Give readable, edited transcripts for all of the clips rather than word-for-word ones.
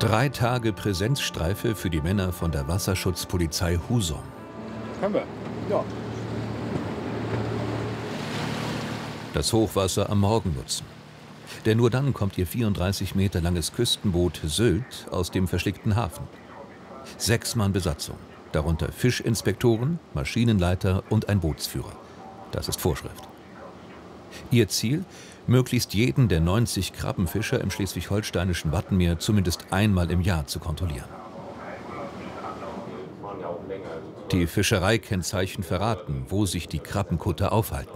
3 Tage Präsenzstreife für die Männer von der Wasserschutzpolizei Husum. Können wir? Ja. Das Hochwasser am Morgen nutzen. Denn nur dann kommt ihr 34 Meter langes Küstenboot Sylt aus dem verschlickten Hafen. 6 Mann Besatzung, darunter Fischinspektoren, Maschinenleiter und ein Bootsführer. Das ist Vorschrift. Ihr Ziel? Möglichst jeden der 90 Krabbenfischer im schleswig-holsteinischen Wattenmeer zumindest einmal im Jahr zu kontrollieren. Die Fischereikennzeichen verraten, wo sich die Krabbenkutter aufhalten.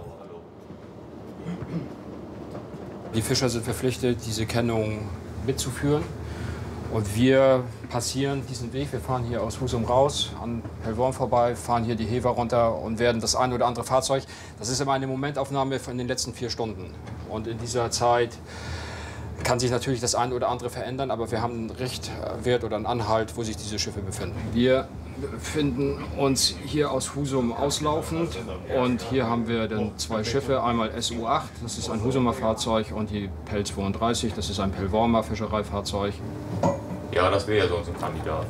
Die Fischer sind verpflichtet, diese Kennung mitzuführen. Und wir passieren diesen Weg. Wir fahren hier aus Husum raus, an Pellworm vorbei, fahren hier die Hever runter und werden das ein oder andere Fahrzeug. Das ist immer eine Momentaufnahme von den letzten 4 Stunden. Und in dieser Zeit kann sich natürlich das eine oder andere verändern, aber wir haben einen Richtwert oder einen Anhalt, wo sich diese Schiffe befinden. Wir befinden uns hier aus Husum auslaufend und hier haben wir dann 2 Schiffe, einmal SU8, das ist ein Husumer Fahrzeug, und die Pell 32, das ist ein Pellwormer Fischereifahrzeug. Ja, das wäre ja sonst ein Kandidat.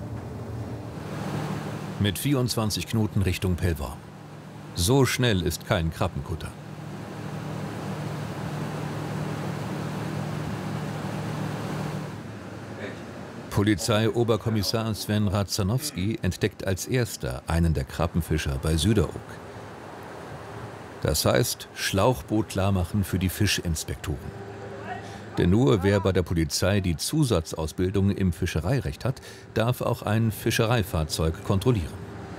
Mit 24 Knoten Richtung Pellworm. So schnell ist kein Krabbenkutter. Polizeioberkommissar Sven Radzanowski entdeckt als erster einen der Krabbenfischer bei Süderoog. Das heißt, Schlauchboot klarmachen für die Fischinspektoren. Denn nur wer bei der Polizei die Zusatzausbildung im Fischereirecht hat, darf auch ein Fischereifahrzeug kontrollieren.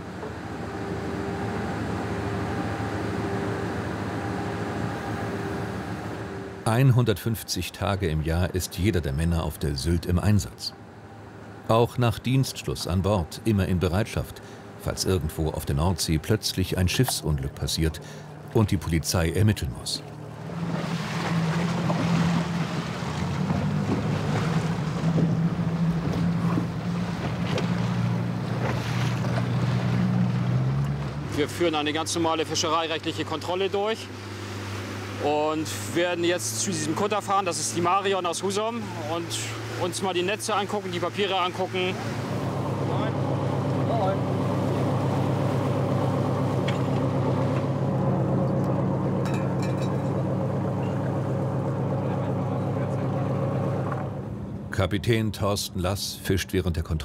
...150 Tage im Jahr ist jeder der Männer auf der Sylt im Einsatz. Auch nach Dienstschluss an Bord immer in Bereitschaft, falls irgendwo auf der Nordsee plötzlich ein Schiffsunglück passiert und die Polizei ermitteln muss. Wir führen eine ganz normale fischereirechtliche Kontrolle durch und werden jetzt zu diesem Kutter fahren. Das ist die Marion aus Husum, und uns mal die Netze angucken, die Papiere angucken. Kapitän Thorsten Lass fischt während der Kontrolle